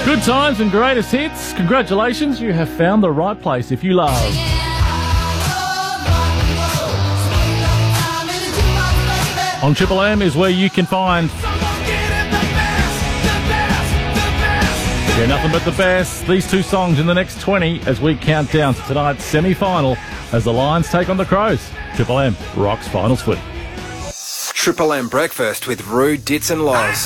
Good times and greatest hits. Congratulations, you have found the right place if you love. On Triple M is where you can find nothing but the best. These two songs in the next 20 as we count down to tonight's semi-final as the Lions take on the Crows. Triple M rocks finals footy. Triple M Breakfast with Roo, Dits and Loz.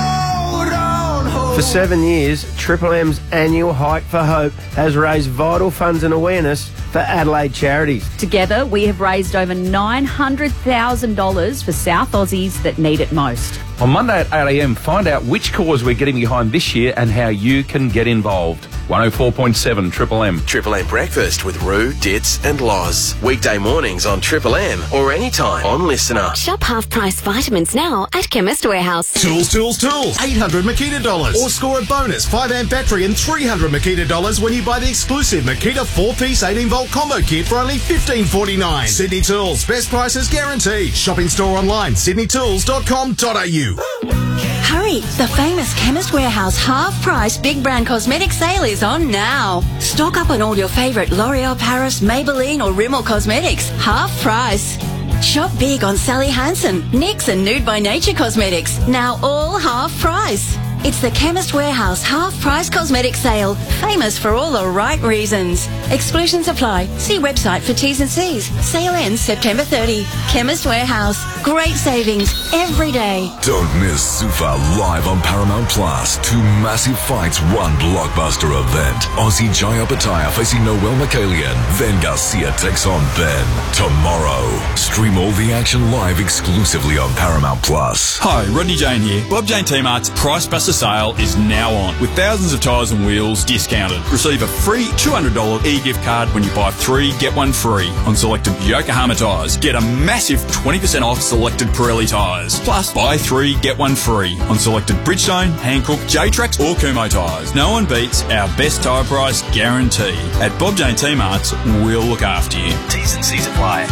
For 7 years, Triple M's annual Hike for Hope has raised vital funds and awareness for Adelaide charities. Together, we have raised over $900,000 for South Aussies that need it most. On Monday at 8 a.m, find out which cause we're getting behind this year and how you can get involved. 104.7 Triple M. Triple M Breakfast with Roo, Dits and Loz. Weekday mornings on Triple M or anytime on Listener. Shop half-price vitamins now at Chemist Warehouse. Tools. 800 Makita dollars. Or score a bonus 5-amp battery and 300 Makita dollars when you buy the exclusive Makita 4-piece 18-volt combo kit for only $15.49. Sydney Tools. Best prices guaranteed. Shopping store online, sydneytools.com.au. Hurry! The famous Chemist Warehouse half-price big brand cosmetic sale is on now. Stock up on all your favourite L'Oreal Paris, Maybelline or Rimmel cosmetics. Half price. Shop big on Sally Hansen, NYX and Nude by Nature cosmetics. Now all half price. It's the Chemist Warehouse half-price cosmetic sale, famous for all the right reasons. Exclusions apply. See website for T's and C's. Sale ends September 30. Chemist Warehouse. Great savings every day. Don't miss Sufa live on Paramount Plus. 2 massive fights, 1 blockbuster event. Aussie Jaya Pataya facing Noel Michaelian. Then Garcia takes on Ben. Tomorrow. Stream all the action live exclusively on Paramount Plus. Hi, Rodney Jane here. Bob Jane T-Mart's Price Buster sale is now on with thousands of tyres and wheels discounted. Receive a free $200 e-gift card when you buy 3 get 1 free on selected Yokohama tyres. Get a massive 20% off selected Pirelli tyres. Plus buy 3 get 1 free on selected Bridgestone, Hankook, J-Trax or Kumho tyres. No one beats our best tyre price guarantee. At Bob Jane T-Mart's, we'll look after you. T's and C's apply.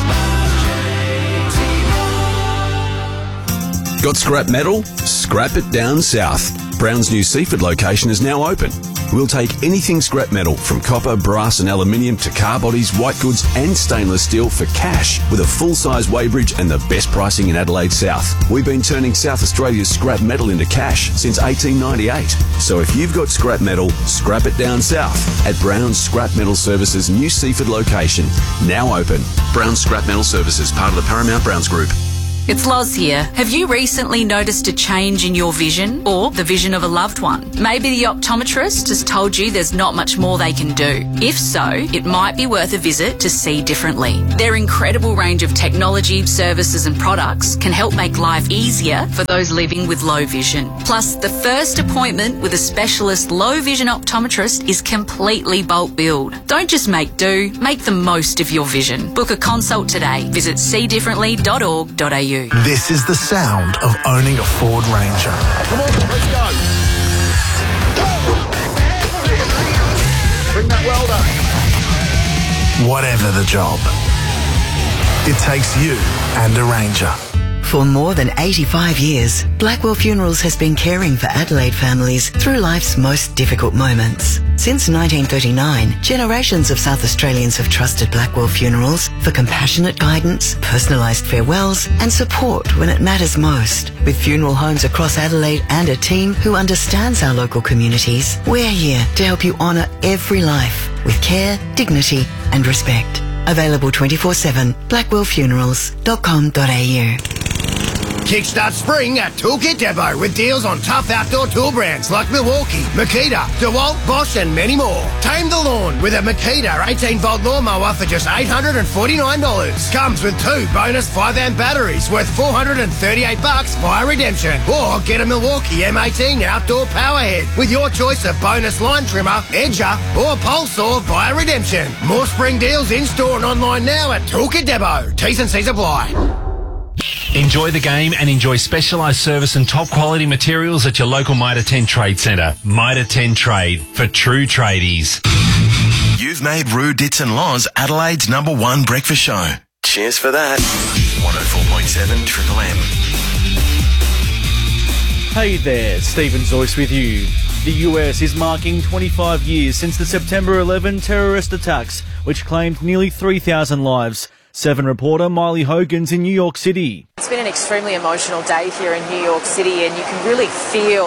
Got scrap metal? Scrap it down south. Brown's new Seaford location is now open. We'll take anything scrap metal from copper, brass and aluminium to car bodies, white goods and stainless steel for cash with a full-size weighbridge and the best pricing in Adelaide South. We've been turning South Australia's scrap metal into cash since 1898. So if you've got scrap metal, scrap it down south at Brown's Scrap Metal Services new Seaford location. Now open. Brown's Scrap Metal Services, part of the Paramount Browns Group. It's Loz here. Have you recently noticed a change in your vision or the vision of a loved one? Maybe the optometrist has told you there's not much more they can do. If so, it might be worth a visit to See Differently. Their incredible range of technology, services and products can help make life easier for those living with low vision. Plus, the first appointment with a specialist low vision optometrist is completely bulk billed. Don't just make do, make the most of your vision. Book a consult today. Visit seedifferently.org.au. This is the sound of owning a Ford Ranger. Come on, let's go. Bring that welder. Whatever the job, it takes you and a Ranger. For more than 85 years, Blackwell Funerals has been caring for Adelaide families through life's most difficult moments. Since 1939, generations of South Australians have trusted Blackwell Funerals for compassionate guidance, personalised farewells and support when it matters most. With funeral homes across Adelaide and a team who understands our local communities, we're here to help you honour every life with care, dignity and respect. Available 24/7, blackwellfunerals.com.au. Kickstart spring at Toolkit Depot with deals on tough outdoor tool brands like Milwaukee, Makita, DeWalt, Bosch and many more. Tame the lawn with a Makita 18-volt lawnmower for just $849. Comes with 2 bonus 5-amp batteries worth $438 via redemption. Or get a Milwaukee M18 outdoor powerhead with your choice of bonus line trimmer, edger or pole saw via redemption. More spring deals in-store and online now at Toolkit Depot. T's and C's apply. Enjoy the game and enjoy specialised service and top quality materials at your local Mitre 10 Trade Centre. Mitre 10 Trade, for true tradies. You've made Roo, Dits and Loz Adelaide's #1 breakfast show. Cheers for that. 104.7 Triple M. Hey there, Stephen Zoyce with you. The US is marking 25 years since the September 11 terrorist attacks, which claimed nearly 3,000 lives. 7 reporter Miley Hogan's in New York City. It's been an extremely emotional day here in New York City, and you can really feel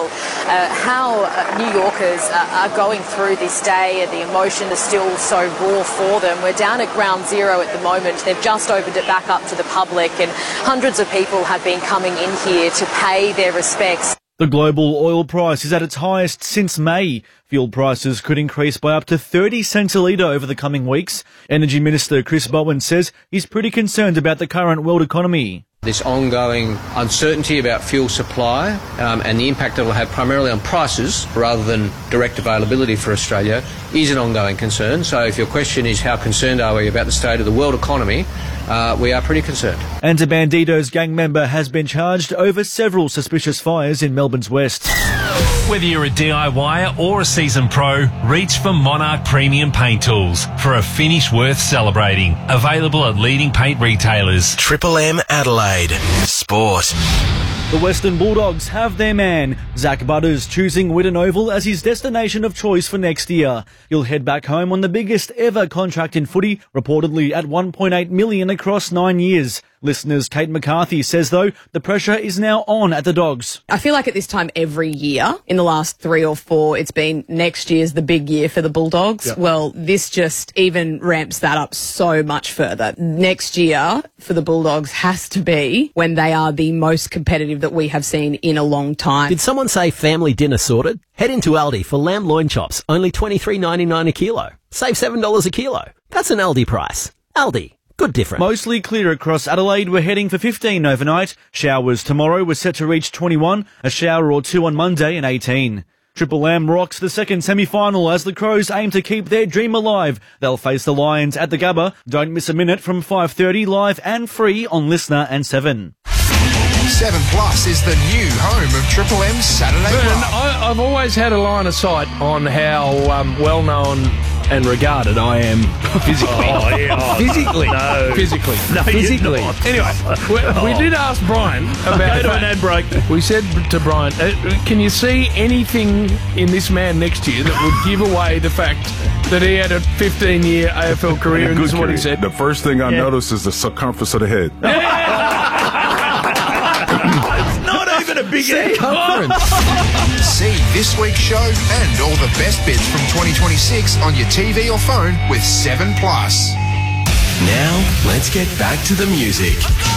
how New Yorkers are going through this day, and the emotion is still so raw for them. We're down at Ground Zero at the moment. They've just opened it back up to the public, and hundreds of people have been coming in here to pay their respects. The global oil price is at its highest since May. Fuel prices could increase by up to 30 cents a litre over the coming weeks. Energy Minister Chris Bowen says he's pretty concerned about the current world economy. This ongoing uncertainty about fuel supply and the impact it will have primarily on prices rather than direct availability for Australia is an ongoing concern. So if your question is how concerned are we about the state of the world economy, we are pretty concerned. And a Bandidos gang member has been charged over several suspicious fires in Melbourne's west. Whether you're a DIYer or a seasoned pro, reach for Monarch Premium Paint Tools for a finish worth celebrating. Available at leading paint retailers. Triple M Adelaide. Sport. The Western Bulldogs have their man. Zach Butters choosing Whitten Oval as his destination of choice for next year. He'll head back home on the biggest ever contract in footy, reportedly at $1.8 million across 9 years. Listeners, Kate McCarthy says, though, the pressure is now on at the Dogs. I feel like at this time every year, in the last 3 or 4, it's been next year's the big year for the Bulldogs. Yep. Well, this just even ramps that up so much further. Next year for the Bulldogs has to be when they are the most competitive that we have seen in a long time. Did someone say family dinner sorted? Head into Aldi for lamb loin chops, only $23.99 a kilo. Save $7 a kilo. That's an Aldi price. Aldi. Good difference. Mostly clear across Adelaide. We're heading for 15 overnight. Showers tomorrow. We're set to reach 21. A shower or 2 on Monday and 18. Triple M rocks the second semi-final as the Crows aim to keep their dream alive. They'll face the Lions at the Gabba. Don't miss a minute from 5:30 live and free on Listener and 7. 7 Plus is the new home of Triple M's Saturday Vernon, Run. I've always had a line of sight on how well-known and regarded I am physically. Physically. No. Physically. No, physically. you're not. Anyway, we did ask Brian about... Go to an ad break. We said to Brian, can you see anything in this man next year that would give away the fact that he had a 15-year AFL career? And this is what he said. The first thing I noticed is the circumference of the head. It's not even a big circumference. See this week's show and all the best bits from 2026 on your TV or phone with 7 Plus. Now, let's get back to the music.